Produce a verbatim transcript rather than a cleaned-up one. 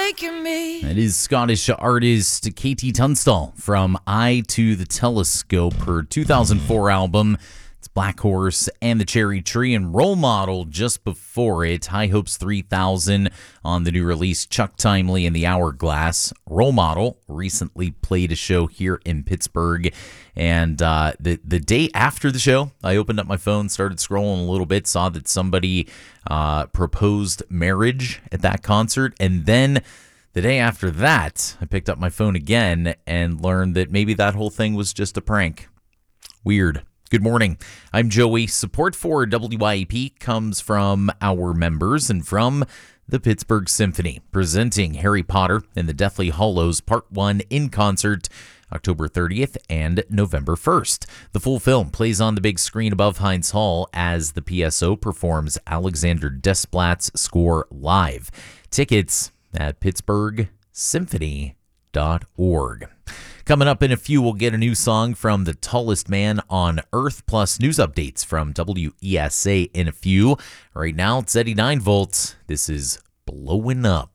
making me. It is Scottish artist Katie Tunstall from Eye to the Telescope, her two thousand four album. It's Black Horse and the Cherry Tree, and Role Model just before it. High Hopes three thousand on the new release, Chuck Timely and the Hourglass. Role Model recently played a show here in Pittsburgh, and uh, the, the day after the show, I opened up my phone, started scrolling a little bit, saw that somebody uh, proposed marriage at that concert, and then the day after that, I picked up my phone again and learned that maybe that whole thing was just a prank. Weird. Good morning. I'm Joey. Support for W I E P comes from our members and from the Pittsburgh Symphony, presenting Harry Potter and the Deathly Hallows Part one in concert October thirtieth and November first. The full film plays on the big screen above Heinz Hall as the P S O performs Alexander Desplat's score live. Tickets at pittsburgh symphony dot org. Coming up in a few, we'll get a new song from the tallest man on Earth, plus news updates from W E S A in a few. Right now, it's Eddie nine volts. This is Blowing Up.